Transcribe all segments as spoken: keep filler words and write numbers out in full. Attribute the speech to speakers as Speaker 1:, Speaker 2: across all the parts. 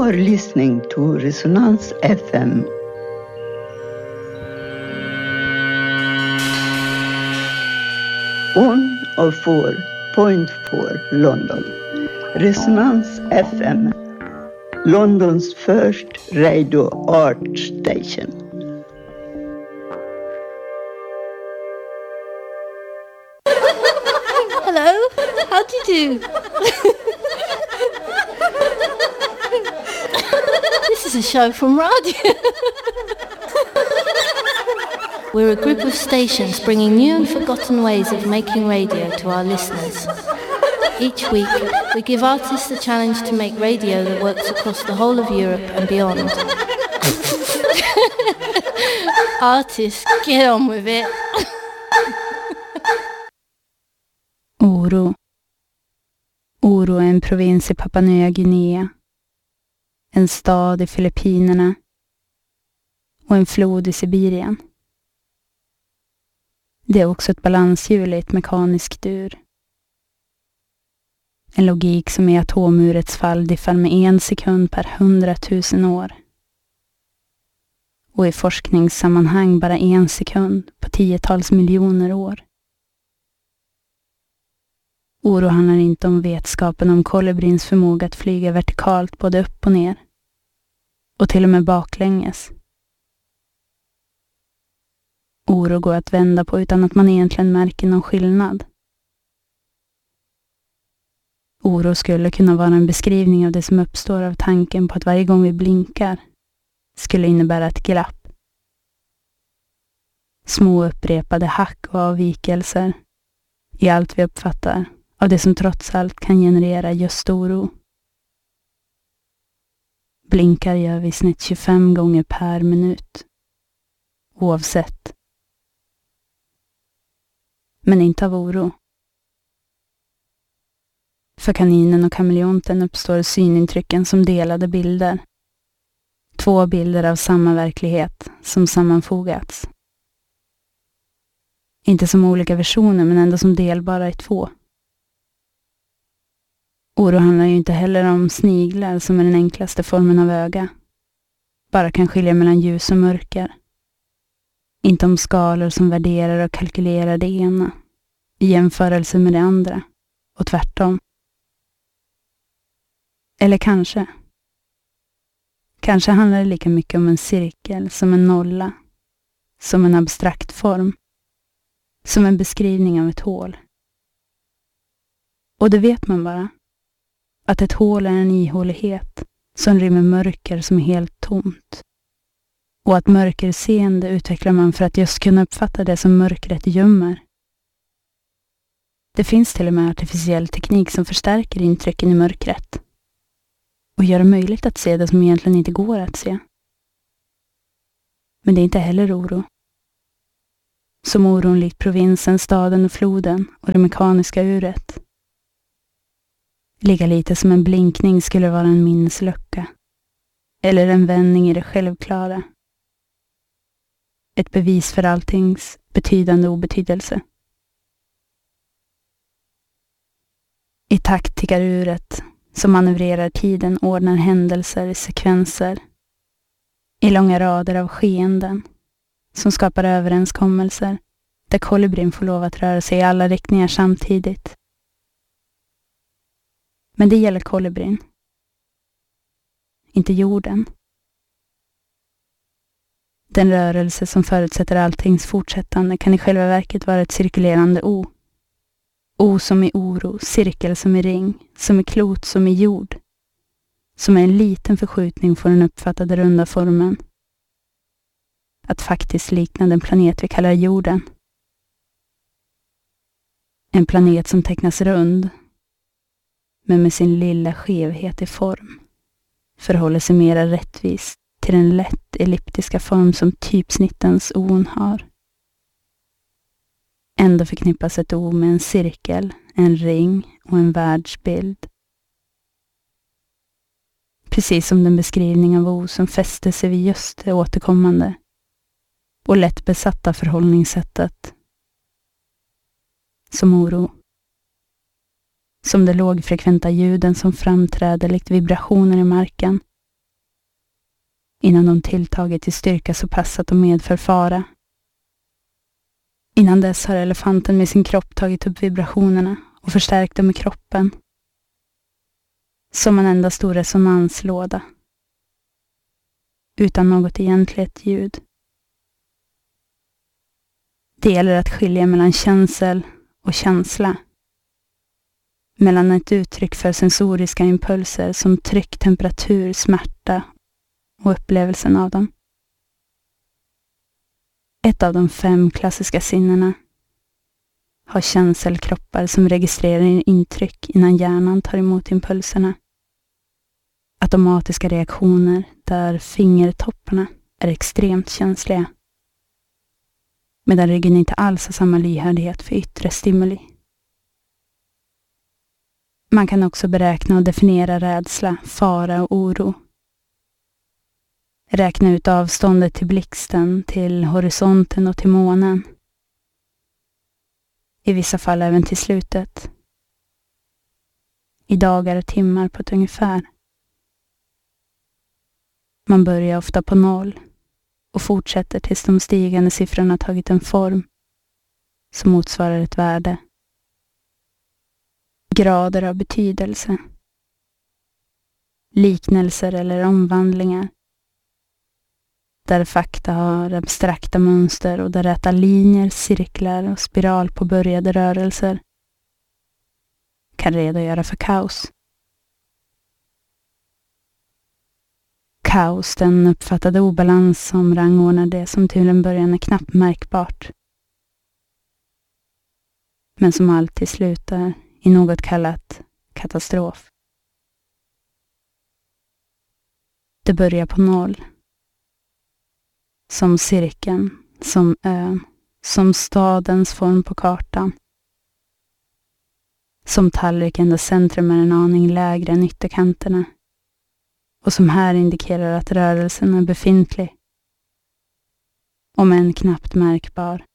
Speaker 1: are listening to Resonance F M. one oh four point four London. Resonance F M. Londons first radio art station.
Speaker 2: Hello, how do you do? This is a show from radio. We're a group of stations bringing new and forgotten ways of making radio to our listeners. Each week, we give artists a challenge to make radio that works across the whole of Europe and beyond. Artists, get on with it.
Speaker 3: Oro. Oro är en provins i Papua Nya Guinea. En stad i Filippinerna. Och en flod i Sibirien. Det är också ett balanshjul i ett mekaniskt ur. En logik som i atomurets fall diffar med en sekund per hundratusen år. Och i forskningssammanhang bara en sekund på tiotals miljoner år. Oro handlar inte om vetskapen om kolibrins förmåga att flyga vertikalt både upp och ner. Och till och med baklänges. Oro går att vända på utan att man egentligen märker någon skillnad. Oro skulle kunna vara en beskrivning av det som uppstår av tanken på att varje gång vi blinkar skulle innebära ett glapp. Små upprepade hack och avvikelser i allt vi uppfattar av det som trots allt kan generera just oro. Blinkar gör vi i snitt tjugofem gånger per minut. Oavsett. Men inte av oro. För kaninen och kameleonten uppstår synintrycken som delade bilder. Två bilder av samma verklighet som sammanfogats. Inte som olika versioner men ändå som delbara i två. Oro handlar ju inte heller om sniglar som är den enklaste formen av öga. Bara kan skilja mellan ljus och mörker. Inte om skalor som värderar och kalkylerar det ena i jämförelse med det andra och tvärtom. Eller kanske. Kanske handlar det lika mycket om en cirkel som en nolla, som en abstrakt form, som en beskrivning av ett hål. Och det vet man bara. Att ett hål är en ihålighet som rymmer mörker som är helt tomt. Och att mörkerseende utvecklar man för att just kunna uppfatta det som mörkret gömmer. Det finns till och med artificiell teknik som förstärker intrycken i mörkret. Och gör det möjligt att se det som egentligen inte går att se. Men det är inte heller oro. Som oron likt provinsen, staden och floden och det mekaniska uret. Lika lite som en blinkning skulle vara en minneslucka. Eller en vändning i det självklara. Ett bevis för alltings betydande obetydelse. I takt tickar uret som manövrerar tiden ordnar händelser i sekvenser. I långa rader av skeenden som skapar överenskommelser där kolibrin får lov att röra sig i alla riktningar samtidigt. Men det gäller kolibrin. Inte jorden. Den rörelse som förutsätter alltings fortsättande kan i själva verket vara ett cirkulerande O. O som i oro, cirkel som i ring, som i klot som i jord. Som är en liten förskjutning från den uppfattade runda formen. Att faktiskt likna den planet vi kallar jorden. En planet som tecknas rund, men med sin lilla skevhet i form, förhåller sig mera rättvist till den lätt elliptiska form som typsnittens on har. Ändå förknippas ett O med en cirkel, en ring och en världsbild. Precis som den beskrivning av O som fäster sig vid just det återkommande och lätt besatta förhållningssättet. Som oro. Som de lågfrekventa ljuden som framträder likt vibrationer i marken innan de tilltagit i styrka så pass att de medför fara. Innan dess har elefanten med sin kropp tagit upp vibrationerna och förstärkt dem i kroppen. Som en enda stor resonanslåda. Utan något egentligt ljud. Det gäller att skilja mellan känsel och känsla. Mellan ett uttryck för sensoriska impulser som tryck, temperatur, smärta och upplevelsen av dem. Ett av de fem klassiska sinnena har känselkroppar som registrerar intryck innan hjärnan tar emot impulserna. Automatiska reaktioner där fingertopparna är extremt känsliga. Medan ryggen inte alls har samma lyhördhet för yttre stimuli. Man kan också beräkna och definiera rädsla, fara och oro. Räkna ut avståndet till blixten, till horisonten och till månen. I vissa fall även till slutet. I dagar och timmar på ett ungefär. Man börjar ofta på noll och fortsätter tills de stigande siffrorna tagit en form som motsvarar ett värde. Grader av betydelse. Liknelser eller omvandlingar. Där fakta har abstrakta mönster och där räta linjer, cirklar och spiral på började rörelser kan redogöra för kaos. Kaos, den uppfattade obalans som rangordnar det som till en början är knappt märkbart. Men som alltid slutar i något kallat katastrof. Det börjar på noll. Som cirkeln, som ön, som stadens form på kartan. Som tallriken där centrum är en aning lägre än ytterkanterna. Och som här indikerar att rörelsen är befintlig. Om än knappt märkbar.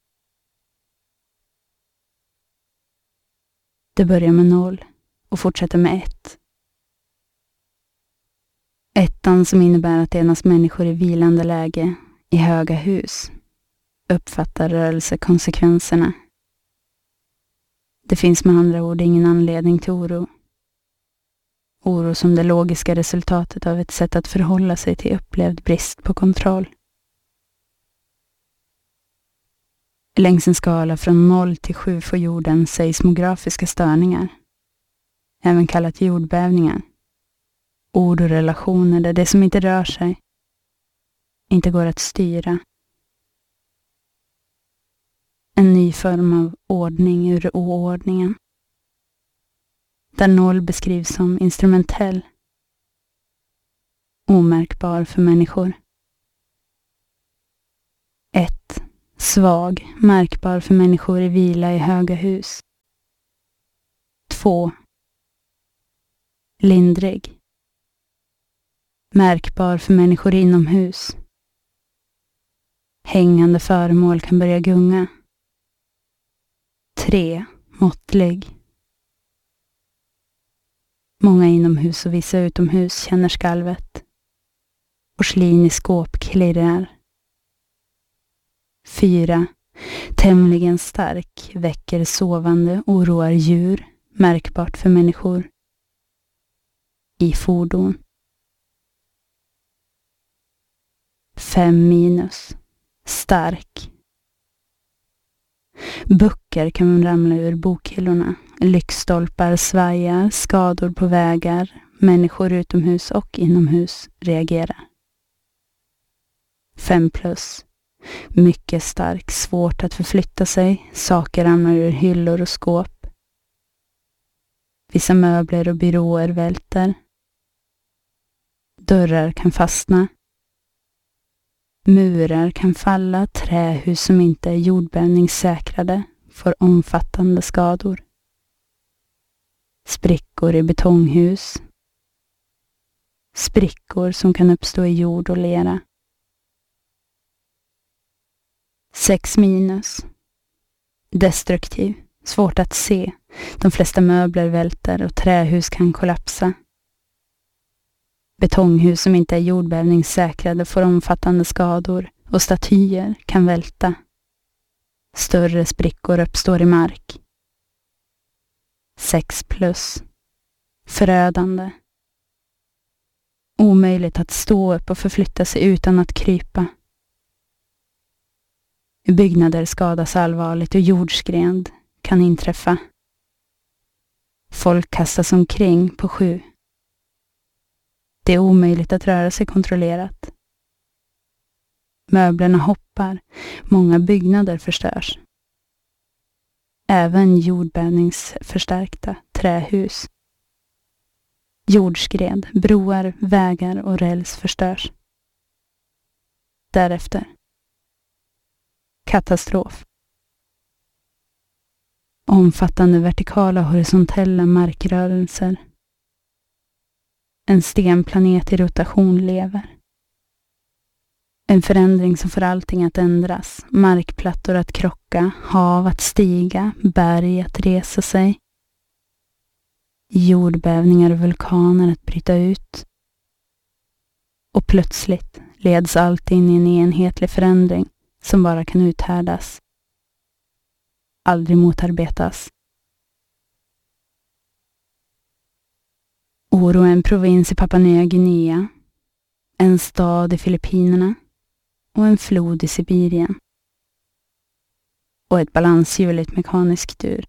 Speaker 3: Det börjar med noll och fortsätter med ett. Ettan som innebär att endast människor i vilande läge i höga hus uppfattar rörelsekonsekvenserna. Det finns med andra ord ingen anledning till oro. Oro som det logiska resultatet av ett sätt att förhålla sig till upplevd brist på kontroll. Längs en skala från noll till sju får jorden seismografiska störningar, även kallat jordbävningar. Ord och relationer där det som inte rör sig inte går att styra. En ny form av ordning ur oordningen. Där noll beskrivs som instrumentell. Omärkbar för människor. ett. Svag, märkbar för människor i vila i höga hus. två. Lindrig. Märkbar för människor inomhus. Hängande föremål kan börja gunga. tre. Måttlig. Många inomhus och vissa utomhus känner skalvet. Porslin i skåp klirrar. fyra. Tämligen stark, väcker sovande, oroar djur, märkbart för människor. I fordon. fem minus. Stark. Böcker kan ramla ur bokhyllorna. Lyktstolpar svajar, skador på vägar. Människor utomhus och inomhus reagerar. fem plus. Mycket stark, svårt att förflytta sig. Saker ramlar ur hyllor och skåp. Vissa möbler och byråer välter. Dörrar kan fastna. Murar kan falla, trähus som inte är jordbävningssäkrade får omfattande skador. Sprickor i betonghus. Sprickor som kan uppstå i jord och lera. sex minus. Destruktiv, svårt att se. De flesta möbler välter och trähus kan kollapsa. Betonghus som inte är jordbävningssäkrade får omfattande skador och statyer kan välta. Större sprickor uppstår i mark. sex plus. Förödande. Omöjligt att stå upp och förflytta sig utan att krypa. Byggnader skadas allvarligt och jordskred kan inträffa. Folk kastas omkring på sju. Det är omöjligt att röra sig kontrollerat. Möblerna hoppar, många byggnader förstörs. Även jordbävningsförstärkta trähus. Jordskred, broar, vägar och räls förstörs. Därefter. Katastrof. Omfattande vertikala och horisontella markrörelser. En stenplanet i rotation lever. En förändring som får allting att ändras. Markplattor att krocka, hav att stiga, berg att resa sig. Jordbävningar och vulkaner att bryta ut. Och plötsligt leds allt in i en enhetlig förändring som bara kan uthärdas. Aldrig motarbetas. Oro är en provins i Papua Nya Guinea, en stad i Filippinerna och en flod i Sibirien. Och ett balanshjul i ett mekaniskt ur.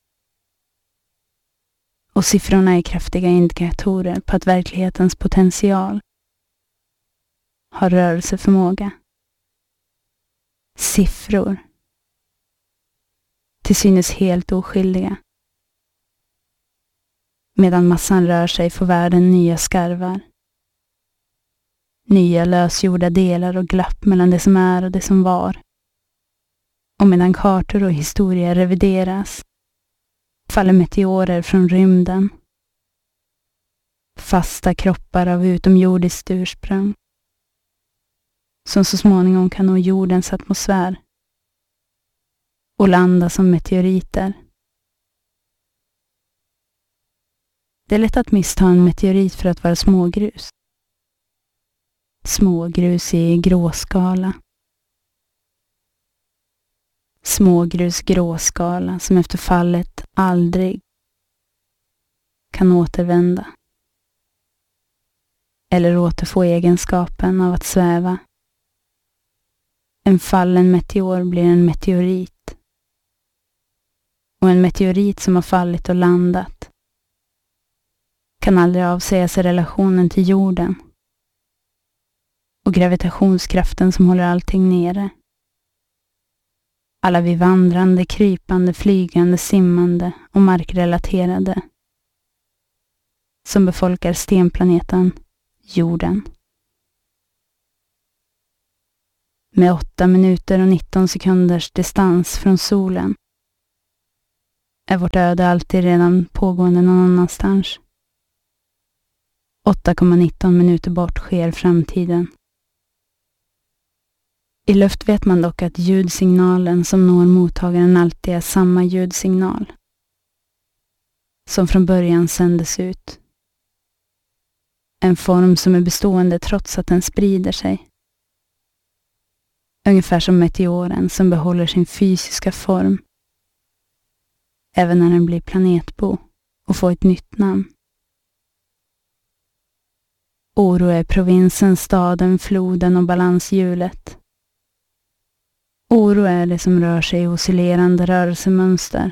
Speaker 3: Och siffrorna är kraftiga indikatorer på att verklighetens potential har rörelseförmåga. Siffror. Till synes helt oskyldiga. Medan massan rör sig får världen nya skarvar. Nya lösgjorda delar och glapp mellan det som är och det som var. Och medan kartor och historia revideras faller meteorer från rymden. Fasta kroppar av utomjordiskt ursprung. Som så småningom kan nå jordens atmosfär. Och landa som meteoriter. Det är lätt att missta en meteorit för att vara smågrus. Smågrus i gråskala. Smågrus gråskala som efter fallet aldrig kan återvända. Eller återfå egenskapen av att sväva. En fallen meteor blir en meteorit. Och en meteorit som har fallit och landat kan aldrig avsäga sig relationen till jorden och gravitationskraften som håller allting nere. Alla vi vandrande, krypande, flygande, simmande och markrelaterade som befolkar stenplaneten jorden. Med åtta minuter och nitton sekunders distans från solen är vårt öde alltid redan pågående någon annanstans. åtta komma nitton minuter bort sker framtiden. I luft vet man dock att ljudsignalen som når mottagaren alltid är samma ljudsignal som från början sändes ut. En form som är bestående trots att den sprider sig. Ungefär som meteoren som behåller sin fysiska form även när den blir planetbo och får ett nytt namn. Oro är provinsen, staden, floden och balanshjulet. Oro är det som rör sig i oscillerande rörelsemönster.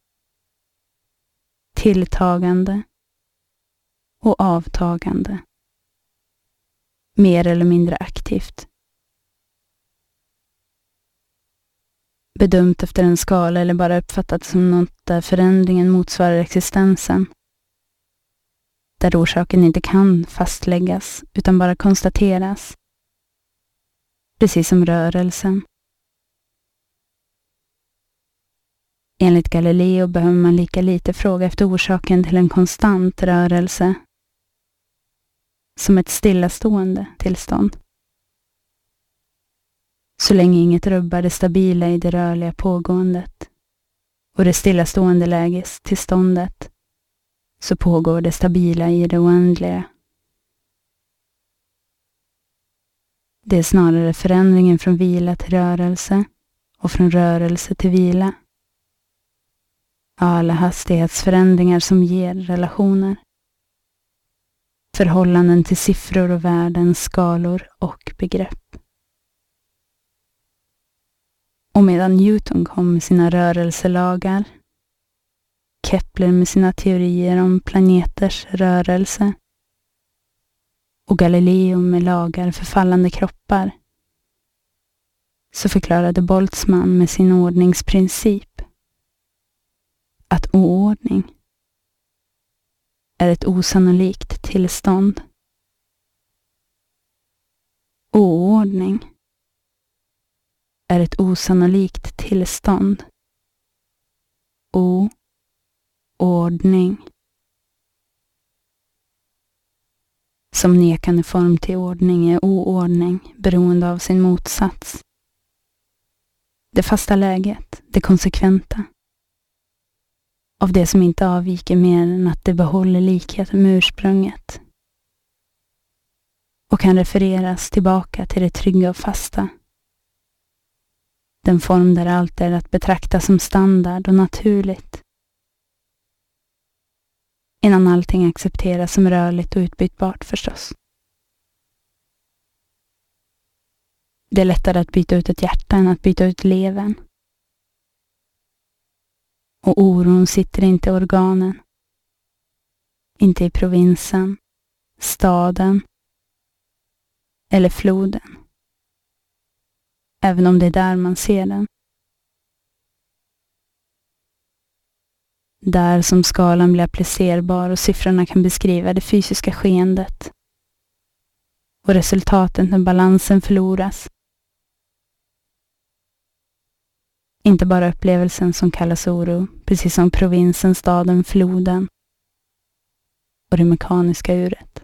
Speaker 3: Tilltagande och avtagande. Mer eller mindre aktivt. Bedömt efter en skala eller bara uppfattat som något där förändringen motsvarar existensen. Där orsaken inte kan fastläggas utan bara konstateras. Precis som rörelsen. Enligt Galileo behöver man lika lite fråga efter orsaken till en konstant rörelse som ett stillastående tillstånd. Så länge inget rubbar det stabila i det rörliga pågåendet och det stillastående lägestillståndet så pågår det stabila i det oändliga. Det är snarare förändringen från vila till rörelse och från rörelse till vila. Alla hastighetsförändringar som ger relationer. Förhållanden till siffror och värden, skalor och begrepp. Och medan Newton kom med sina rörelselagar, Kepler med sina teorier om planeters rörelse och Galileo med lagar för fallande kroppar, så förklarade Boltzmann med sin ordningsprincip att oordning är ett osannolikt tillstånd. Oordning är ett osannolikt tillstånd. O-ordning. Som nekande form till ordning är oordning beroende av sin motsats. Det fasta läget, det konsekventa. Av det som inte avviker mer än att det behåller likhet med ursprunget. Och kan refereras tillbaka till det trygga och fasta. Den form där allt är att betrakta som standard och naturligt. Innan allting accepteras som rörligt och utbytbart förstås. Det är lättare att byta ut ett hjärta än att byta ut levern. Och oron sitter inte i organen. Inte i provinsen, staden eller floden. Även om det är där man ser den. Där som skalan blir applicerbar och siffrorna kan beskriva det fysiska skeendet. Och resultatet när balansen förloras. Inte bara upplevelsen som kallas oro, precis som provinsen, staden, floden och det mekaniska uret.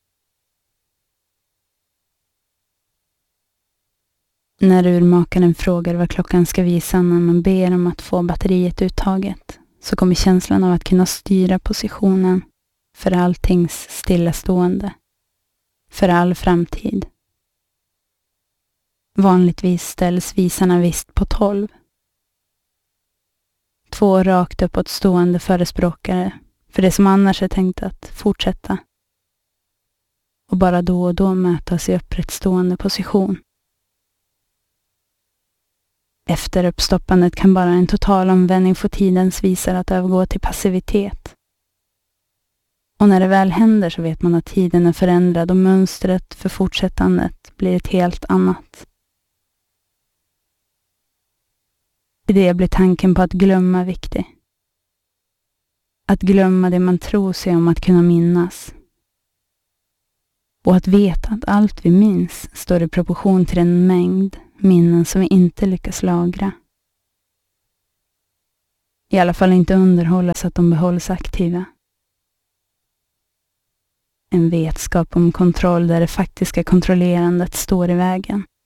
Speaker 3: När urmakaren frågar vad klockan ska visa när man ber om att få batteriet uttaget, så kommer känslan av att kunna styra positionen för alltings stillastående, för all framtid. Vanligtvis ställs visarna visst på tolv. Två rakt uppåt stående förespråkare för det som annars är tänkt att fortsätta. Och bara då och då mötas i upprättstående position. Efter uppstoppandet kan bara en total omvändning få tidens visar att övergå till passivitet. Och när det väl händer så vet man att tiden är förändrad och mönstret för fortsättandet blir ett helt annat. I det blir tanken på att glömma viktig. Att glömma det man tror sig om att kunna minnas. Och att veta att allt vi minns står i proportion till en mängd minnen som vi inte lyckas lagra. I alla fall inte underhålla så att de behålls aktiva. En vetskap om kontroll där det faktiska kontrollerandet står i vägen.